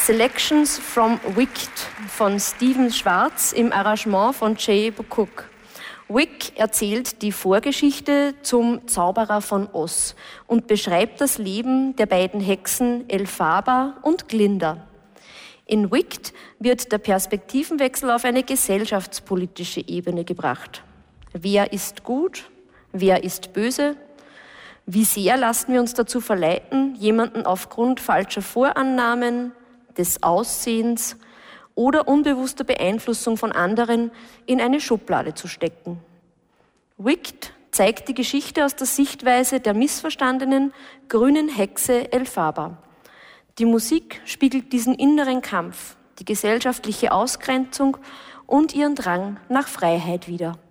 Selections from Wicked von Stephen Schwartz im Arrangement von Jay Bucook. Wick erzählt die Vorgeschichte zum Zauberer von Oz und beschreibt das Leben der beiden Hexen Elphaba und Glinda. In Wicked wird der Perspektivenwechsel auf eine gesellschaftspolitische Ebene gebracht. Wer ist gut? Wer ist böse? Wie sehr lassen wir uns dazu verleiten, jemanden aufgrund falscher Vorannahmen, des Aussehens oder unbewusster Beeinflussung von anderen in eine Schublade zu stecken? Wicked zeigt die Geschichte aus der Sichtweise der missverstandenen grünen Hexe Elphaba. Die Musik spiegelt diesen inneren Kampf, die gesellschaftliche Ausgrenzung und ihren Drang nach Freiheit wider.